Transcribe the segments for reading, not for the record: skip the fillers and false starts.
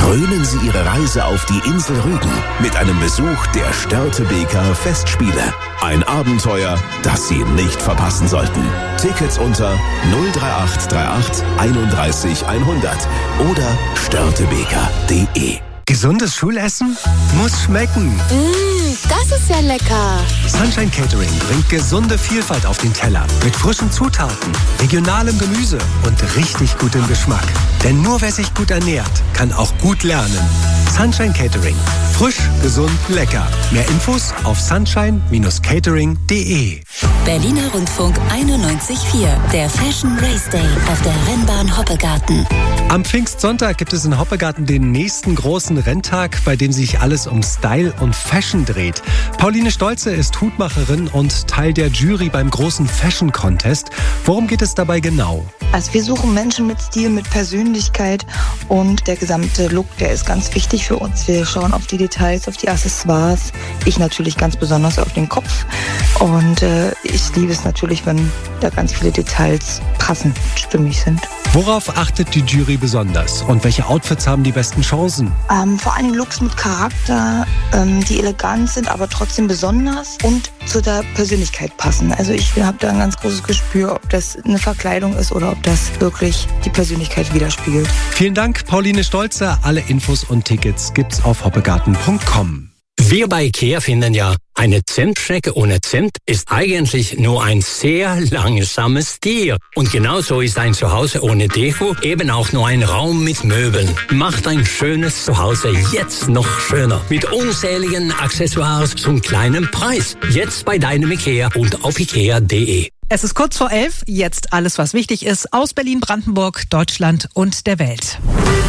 Krönen Sie Ihre Reise auf die Insel Rügen mit einem Besuch der Störtebeker Festspiele. Ein Abenteuer, das Sie nicht verpassen sollten. Tickets unter 03838 31 100 oder störtebeker.de. Gesundes Schulessen muss schmecken. Das ist ja lecker. Sunshine Catering bringt gesunde Vielfalt auf den Teller. Mit frischen Zutaten, regionalem Gemüse und richtig gutem Geschmack. Denn nur wer sich gut ernährt, kann auch gut lernen. Sunshine Catering. Frisch, gesund, lecker. Mehr Infos auf sunshine-catering.de. Berliner Rundfunk 91.4. Der Fashion Race Day auf der Rennbahn Hoppegarten. Am Pfingstsonntag gibt es in Hoppegarten den nächsten großen Renntag, bei dem sich alles um Style und Fashion dreht. Pauline Stolze ist Hutmacherin und Teil der Jury beim großen Fashion Contest. Worum geht es dabei genau? Also wir suchen Menschen mit Stil, mit Persönlichkeit und der gesamte Look, der ist ganz wichtig für uns. Wir schauen auf die Details, auf die Accessoires. Ich natürlich ganz besonders auf den Kopf. Und ich liebe es natürlich, wenn da ganz viele Details passend und stimmig sind. Worauf achtet die Jury besonders und welche Outfits haben die besten Chancen? Vor allem Looks mit Charakter, die elegant sind, aber trotzdem besonders und zu der Persönlichkeit passen. Also ich habe da ein ganz großes Gespür, ob das eine Verkleidung ist oder ob das wirklich die Persönlichkeit widerspiegelt. Vielen Dank, Pauline Stolze. Alle Infos und Tickets gibt's auf hoppegarten.com. Wir bei IKEA finden ja, eine Zimtschnecke ohne Zimt ist eigentlich nur ein sehr langsames Tier. Und genauso ist ein Zuhause ohne Deko eben auch nur ein Raum mit Möbeln. Macht ein schönes Zuhause jetzt noch schöner. Mit unzähligen Accessoires zum kleinen Preis. Jetzt bei deinem IKEA und auf ikea.de. Es ist kurz vor 11. Jetzt alles, was wichtig ist, aus Berlin, Brandenburg, Deutschland und der Welt.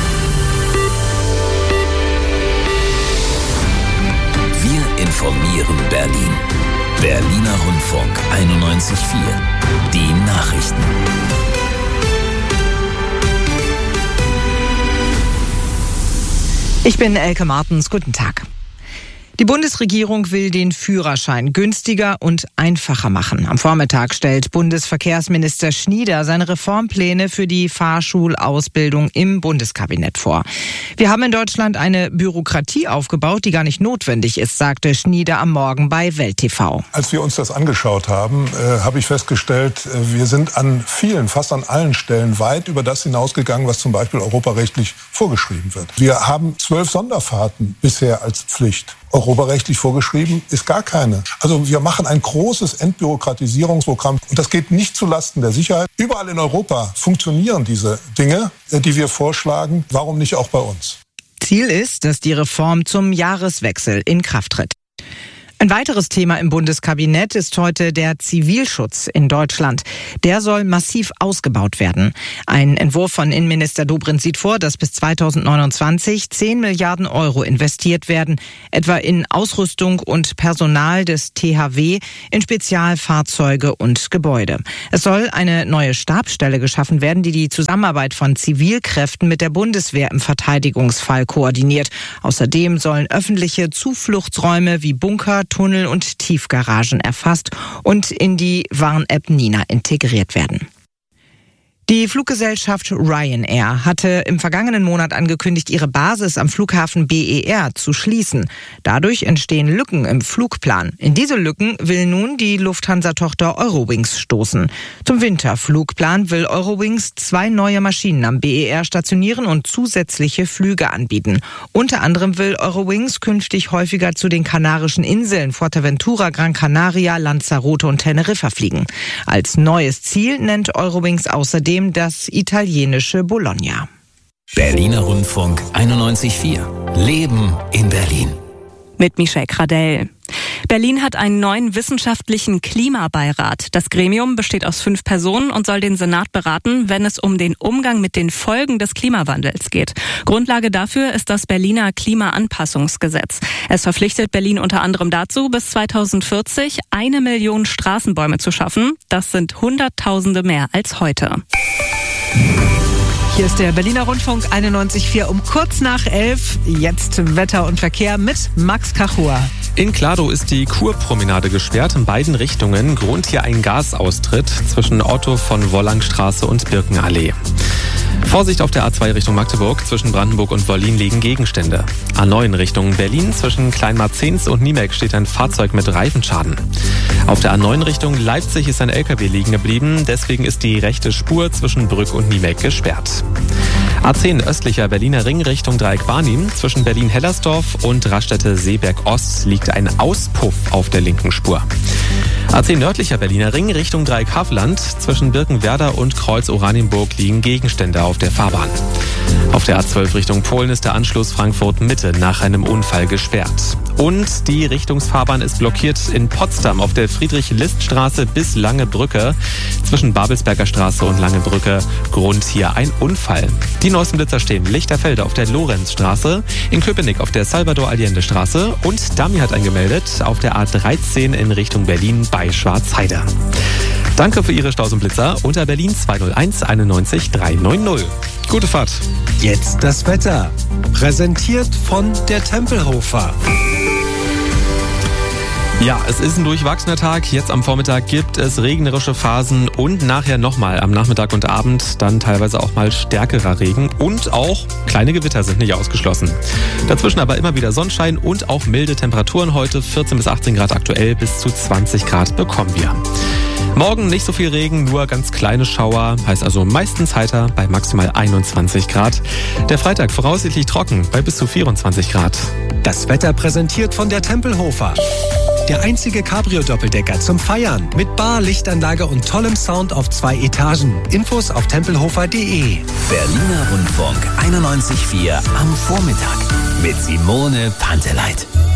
Wir informieren Berlin. Berliner Rundfunk 91.4. Die Nachrichten. Ich bin Elke Martens. Guten Tag. Die Bundesregierung will den Führerschein günstiger und einfacher machen. Am Vormittag stellt Bundesverkehrsminister Schnieder seine Reformpläne für die Fahrschulausbildung im Bundeskabinett vor. Wir haben in Deutschland eine Bürokratie aufgebaut, die gar nicht notwendig ist, sagte Schnieder am Morgen bei Welt TV. Als wir uns das angeschaut haben, habe ich festgestellt, wir sind an vielen, fast an allen Stellen weit über das hinausgegangen, was zum Beispiel europarechtlich vorgeschrieben wird. Wir haben 12 Sonderfahrten bisher als Pflicht. Europarechtlich vorgeschrieben ist gar keine. Also wir machen ein großes Entbürokratisierungsprogramm und das geht nicht zulasten der Sicherheit. Überall in Europa funktionieren diese Dinge, die wir vorschlagen. Warum nicht auch bei uns? Ziel ist, dass die Reform zum Jahreswechsel in Kraft tritt. Ein weiteres Thema im Bundeskabinett ist heute der Zivilschutz in Deutschland. Der soll massiv ausgebaut werden. Ein Entwurf von Innenminister Dobrindt sieht vor, dass bis 2029 10 Milliarden Euro investiert werden, etwa in Ausrüstung und Personal des THW, in Spezialfahrzeuge und Gebäude. Es soll eine neue Stabsstelle geschaffen werden, die die Zusammenarbeit von Zivilkräften mit der Bundeswehr im Verteidigungsfall koordiniert. Außerdem sollen öffentliche Zufluchtsräume wie Bunker, Tunnel und Tiefgaragen erfasst und in die Warn-App Nina integriert werden. Die Fluggesellschaft Ryanair hatte im vergangenen Monat angekündigt, ihre Basis am Flughafen BER zu schließen. Dadurch entstehen Lücken im Flugplan. In diese Lücken will nun die Lufthansa-Tochter Eurowings stoßen. Zum Winterflugplan will Eurowings 2 neue Maschinen am BER stationieren und zusätzliche Flüge anbieten. Unter anderem will Eurowings künftig häufiger zu den Kanarischen Inseln Fuerteventura, Gran Canaria, Lanzarote und Teneriffa fliegen. Als neues Ziel nennt Eurowings außerdem das italienische Bologna. Berliner Rundfunk 91.4. Leben in Berlin. Mit Michelle Kradell. Berlin hat einen neuen wissenschaftlichen Klimabeirat. Das Gremium besteht aus 5 Personen und soll den Senat beraten, wenn es um den Umgang mit den Folgen des Klimawandels geht. Grundlage dafür ist das Berliner Klimaanpassungsgesetz. Es verpflichtet Berlin unter anderem dazu, bis 2040 1 Million Straßenbäume zu schaffen. Das sind Hunderttausende mehr als heute. Hier ist der Berliner Rundfunk 91.4 um kurz nach 11. Jetzt Wetter und Verkehr mit Max Kachua. In Kladow ist die Kurpromenade gesperrt in beiden Richtungen. Grund hier ein Gasaustritt zwischen Otto von Wollangstraße und Birkenallee. Vorsicht auf der A2 Richtung Magdeburg. Zwischen Brandenburg und Wollin liegen Gegenstände. A9 Richtung Berlin. Zwischen Kleinmarzens und Niemek steht ein Fahrzeug mit Reifenschaden. Auf der A9 Richtung Leipzig ist ein LKW liegen geblieben. Deswegen ist die rechte Spur zwischen Brück und Niemek gesperrt. A10 östlicher Berliner Ring Richtung Dreieck-Barnim. Zwischen Berlin-Hellersdorf und Raststätte-Seeberg-Ost liegt ein Auspuff auf der linken Spur. A10 nördlicher Berliner Ring Richtung Dreieck-Havelland. Zwischen Birkenwerder und Kreuz-Oranienburg liegen Gegenstände auf der Fahrbahn. Auf der A12 Richtung Polen ist der Anschluss Frankfurt-Mitte nach einem Unfall gesperrt. Und die Richtungsfahrbahn ist blockiert in Potsdam auf der Friedrich-List-Straße bis Langebrücke. Zwischen Babelsberger Straße und Langebrücke Grund hier ein Unfall. Die neuesten Blitzer stehen Lichterfelde auf der Lorenzstraße, in Köpenick auf der Salvador-Allende-Straße und Dami hat eingemeldet auf der A13 in Richtung Berlin bei Schwarzheide. Danke für Ihre Staus und Blitzer unter Berlin 201 91 390. Gute Fahrt. Jetzt das Wetter. Präsentiert von der Tempelhofer. Ja, es ist ein durchwachsener Tag. Jetzt am Vormittag gibt es regnerische Phasen und nachher nochmal am Nachmittag und Abend dann teilweise auch mal stärkerer Regen und auch kleine Gewitter sind nicht ausgeschlossen. Dazwischen aber immer wieder Sonnenschein und auch milde Temperaturen heute. 14 bis 18 Grad aktuell, bis zu 20 Grad bekommen wir. Morgen nicht so viel Regen, nur ganz kleine Schauer, heißt also meistens heiter bei maximal 21 Grad. Der Freitag voraussichtlich trocken bei bis zu 24 Grad. Das Wetter präsentiert von der Tempelhofer. Der einzige Cabrio-Doppeldecker zum Feiern mit Bar, Lichtanlage und tollem Sound auf 2 Etagen. Infos auf tempelhofer.de. Berliner Rundfunk 91.4 am Vormittag mit Simone Panteleit.